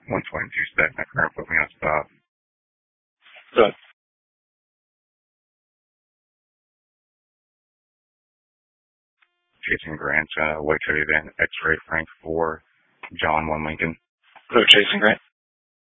122 step. That current put me on stop. Good. Chasing Grant, White City Van, X-Ray Frank 4, John 1 Lincoln. Hello, Chasing Grant.